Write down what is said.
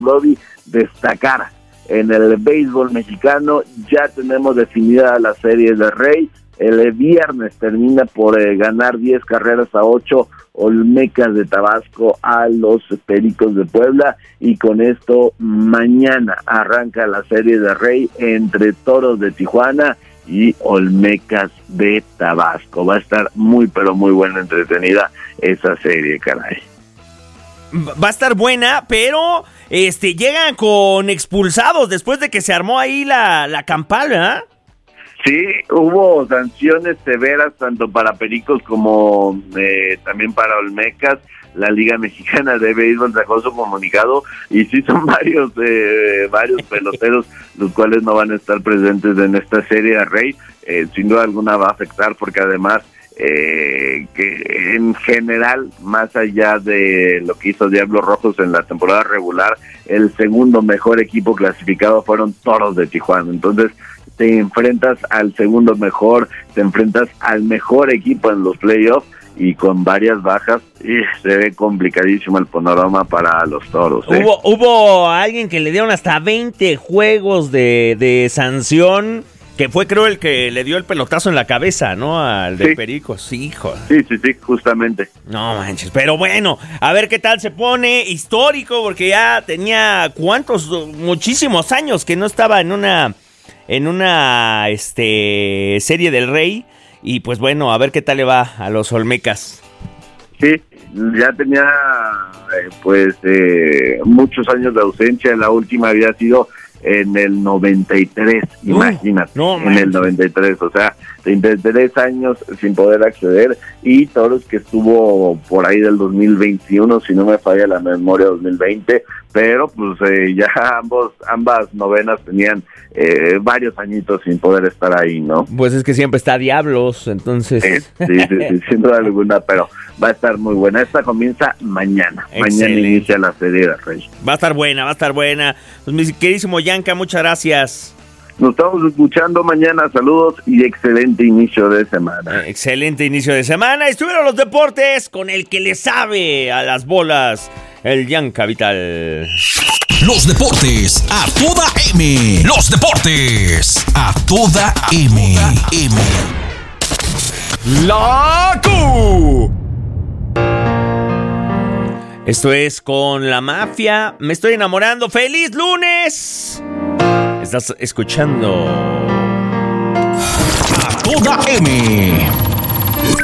Brody destacara. En el béisbol mexicano ya tenemos definida la Serie del Rey. El viernes termina por ganar 10-8 Olmecas de Tabasco a los Pericos de Puebla, y con esto mañana arranca la Serie del Rey entre Toros de Tijuana y Olmecas de Tabasco. Va a estar muy pero muy buena, entretenida esa serie, caray. Va a estar buena, pero llegan con expulsados después de que se armó ahí la campal, ¿verdad? Sí, hubo sanciones severas tanto para Pericos como también para Olmecas. La Liga Mexicana de Béisbol sacó su comunicado y sí son varios peloteros los cuales no van a estar presentes en esta Serie de Rey. Sin duda alguna va a afectar, porque además que en general, más allá de lo que hizo Diablos Rojos en la temporada regular, el segundo mejor equipo clasificado fueron Toros de Tijuana. Entonces te enfrentas al segundo mejor, te enfrentas al mejor equipo en los playoffs, y con varias bajas se ve complicadísimo el panorama para los Toros. Hubo alguien que le dieron hasta 20 juegos de sanción, que fue, creo, el que le dio el pelotazo en la cabeza, ¿no? Al de Pericos. Sí, hijo. Sí, justamente. No manches, pero bueno, a ver qué tal se pone. Histórico, porque ya tenía muchísimos años que no estaba en una Serie del Rey. Y pues bueno, a ver qué tal le va a los Olmecas. Sí, ya tenía muchos años de ausencia. La última había sido en el 93, imagínate, en el 93, o sea, 33 años sin poder acceder, y Toros que estuvo por ahí del 2021, si no me falla la memoria, 2020, pero pues ya ambas novenas tenían varios añitos sin poder estar ahí, ¿no? Pues es que siempre está Diablos, entonces. Sí, sin duda alguna, pero va a estar muy buena. Esta comienza mañana. Excelente. Mañana inicia la Serie de Rey. Va a estar buena. Pues mi queridísimo Yanka, muchas gracias. Nos estamos escuchando mañana. Saludos y excelente inicio de semana. Excelente inicio de semana. Estuvieron los deportes con el que le sabe a las bolas, el Yanka Vital. Los deportes a toda M. Los deportes a toda M. La Q. Esto es Con la Mafia. Me estoy enamorando. ¡Feliz lunes! Estás escuchando A toda M.